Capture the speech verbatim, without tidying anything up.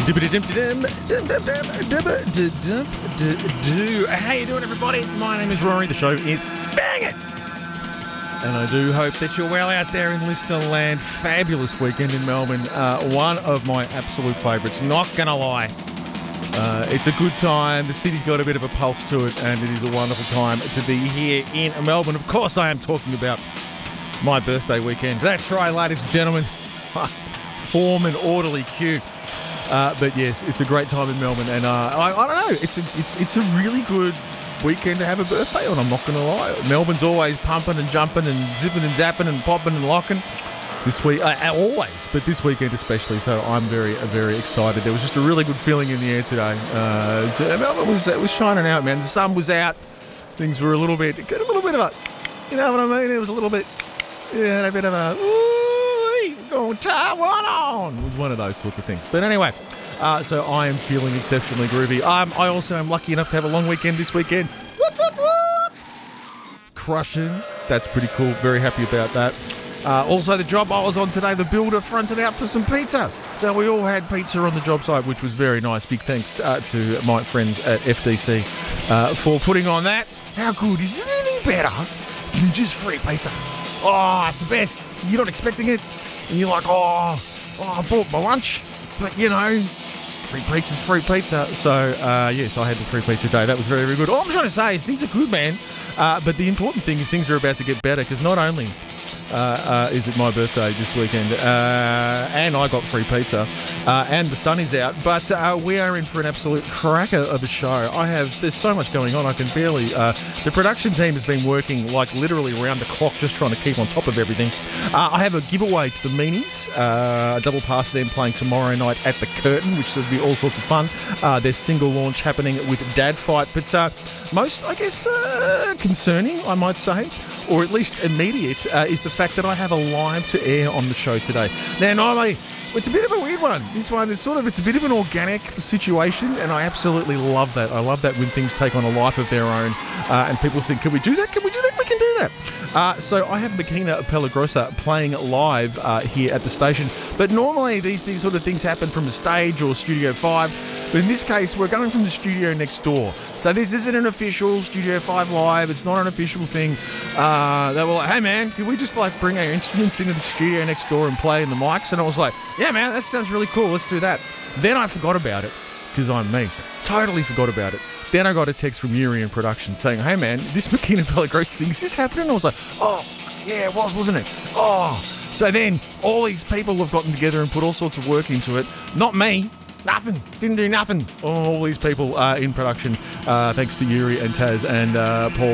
How you doing, everybody? My name is Rory. The show is Bang It! And I do hope that you're well out there in listener land. Fabulous weekend in Melbourne. Uh, one of my absolute favourites. Not going to lie. Uh, it's a good time. The city's got a bit of a pulse to it, and it is a wonderful time to be here in Melbourne. Of course, I am talking about my birthday weekend. That's right, ladies and gentlemen. Form an orderly queue. Uh, but yes, it's a great time in Melbourne, and uh, I, I don't know. It's a it's it's a really good weekend to have a birthday on. I'm not going to lie. Melbourne's always pumping and jumping and zipping and zapping and popping and locking. This week, uh, always, but this weekend especially. So I'm very, uh, very excited. There was just a really good feeling in the air today. Uh, so Melbourne was uh, was shining out, man. The sun was out. Things were a little bit, got a little bit of a, you know what I mean? It was a little bit, yeah, a bit of a, ooh, going Taiwan on. It was one of those sorts of things. But anyway, uh, so I am feeling exceptionally groovy. Um, I also am lucky enough to have a long weekend this weekend. Whoop, whoop, whoop. Crushing. That's pretty cool. Very happy about that. Uh, also, the job I was on today, the builder fronted out for some pizza. So we all had pizza on the job site, which was very nice. Big thanks uh, to my friends at F D C uh, for putting on that. How good? Is there anything better than just free pizza? Oh, it's the best. You're not expecting it. And you're like, oh, oh I bought my lunch. But, you know, free pizza's free pizza. So, uh, yes, I had the free pizza today. That was very, very good. All I'm trying to say is things are good, man. Uh, but the important thing is things are about to get better, because not only Uh, uh, is it my birthday this weekend, uh, and I got free pizza, uh, and the sun is out, but uh, we are in for an absolute cracker of a show. I have, there's so much going on, I can barely, uh, the production team has been working like literally around the clock just trying to keep on top of everything. Uh, I have a giveaway to the Meanies, uh, a double pass to them playing tomorrow night at the Curtain, which should be all sorts of fun. Uh, their single launch happening with Dad Fight, but uh, most, I guess, uh, concerning, I might say, or at least immediate, uh, is the fact that I have a live to air on the show today. Now, normally, it's a bit of a weird one. This one is sort of, it's a bit of an organic situation, and I absolutely love that. I love that when things take on a life of their own, uh, and people think, can we do that? Can we do that? We can do that. Uh, so I have Makina Pelagrosa playing live uh, here at the station, but normally these, these sort of things happen from the stage or Studio five, but in this case, we're going from the studio next door. So this isn't an official Studio five live. It's not an official thing. Uh, they were like, hey, man, can we just like bring our instruments into the studio next door and play in the mics? And I was like, yeah, man, that sounds really cool. Let's do that. Then I forgot about it, because I'm me. Totally forgot about it. Then I got a text from Yuri in production saying, hey, man, this Makina Pelagrosa thing, is this happening? And I was like, oh, yeah, it was, wasn't it? Oh. So then all these people have gotten together and put all sorts of work into it. Not me. Nothing. Didn't do nothing. All these people uh, in production, uh, thanks to Yuri and Taz and uh, Paul.